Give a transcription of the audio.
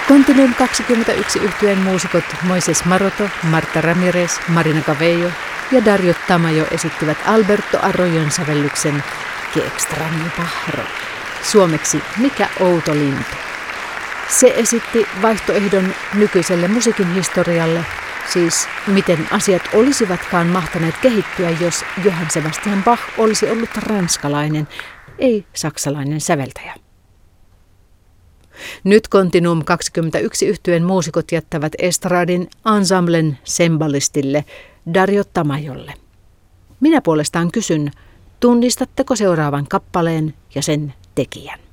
Continuum 21 yhtyeen muusikot Moises Maroto, Marta Ramirez, Marina Cabello ja Dario Tamayo esittivät Alberto Arroyon sävellyksen Que extraño pájaro, suomeksi Mikä outo lintu. Se esitti vaihtoehdon nykyiselle musiikin historialle, siis miten asiat olisivatkaan mahtaneet kehittyä, jos Johann Sebastian Bach olisi ollut ranskalainen, ei saksalainen säveltäjä. Nyt Continuum 21 yhtyeen muusikot jättävät estradin ensemblen sembalistille Dario Tamayolle. Minä puolestaan kysyn, tunnistatteko seuraavan kappaleen ja sen tekijän?